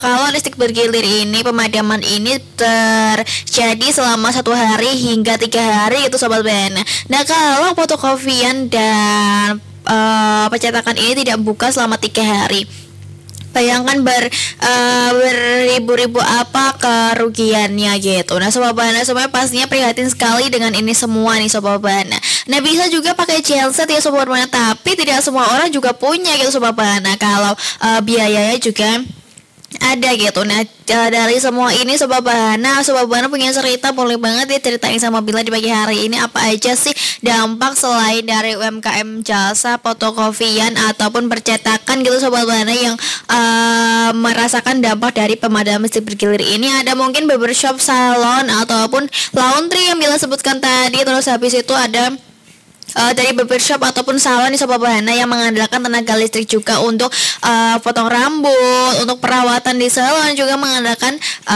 Kalau listrik bergilir ini, pemadaman ini terjadi selama 1 hari hingga 3 hari itu sobat band. Nah, kalau fotokopian dan percetakan ini tidak buka selama 3 hari, bayangkan beribu-ribu apa kerugiannya gitu. Nah, sobat Bana semuanya pastinya prihatin sekali dengan ini semua nih sobat Bana. Nah, bisa juga pakai genset ya sobat Bana, tapi tidak semua orang juga punya gitu sobat Bana. Kalau biayanya juga ada gitu. Nah, dari semua ini sobat Bana punya cerita, boleh banget ya ceritain sama Bila di pagi hari ini apa aja sih dampak selain dari UMKM jasa fotokopian ataupun percetakan gitu sobat Bana yang merasakan dampak dari pemadaman listrik bergilir ini. Ada mungkin barbershop, salon ataupun laundry yang Bila sebutkan tadi. Terus habis itu ada dari barbershop ataupun salon di sobat Bahana yang mengandalkan tenaga listrik juga untuk potong rambut, untuk perawatan di salon juga mengandalkan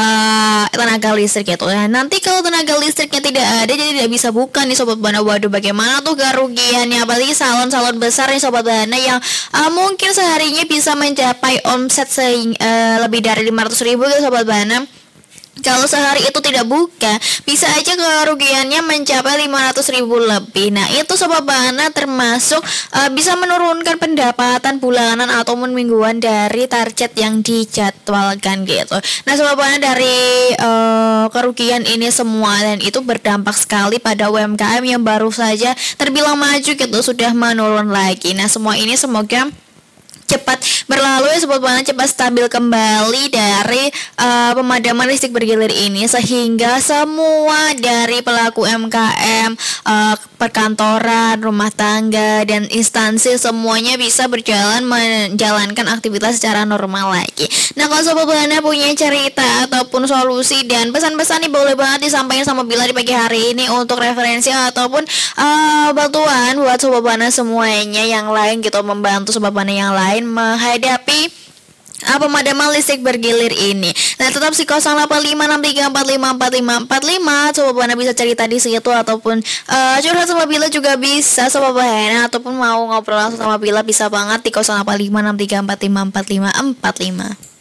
tenaga listrik gitu ya. Nanti kalau tenaga listriknya tidak ada jadi tidak bisa buka nih sobat Bahana. Waduh, bagaimana tuh kerugiannya, apalagi salon-salon besar nih sobat Bahana yang mungkin seharinya bisa mencapai omset lebih dari 500.000 gitu sobat Bahana. Kalau sehari itu tidak buka, bisa aja kerugiannya mencapai 500.000 lebih. Nah, itu sobat Bana termasuk bisa menurunkan pendapatan bulanan ataupun mingguan dari target yang dijadwalkan gitu. Nah, sobat Bana dari kerugian ini semua dan itu berdampak sekali pada UMKM yang baru saja terbilang maju gitu sudah menurun lagi. Nah, semua ini semoga cepat berlalu ya sobat Bana, cepat stabil kembali dari pemadaman listrik bergilir ini sehingga semua dari pelaku UMKM, perkantoran, rumah tangga dan instansi semuanya bisa berjalan menjalankan aktivitas secara normal lagi. Nah, kalau sobat Bana punya cerita ataupun solusi dan pesan-pesan nih boleh banget disampaikan sama Bila di pagi hari ini untuk referensi ataupun bantuan buat sobat Bana semuanya yang lain gitu, membantu sobat Bana yang lain menghadapi pemadaman listrik bergilir ini. Nah, tetap si 085634545545. Sobat Bana bisa cerita di situ ataupun curhat sama Bila juga bisa sobat Bana, ataupun mau ngobrol langsung sama Bila bisa banget di 085634554545.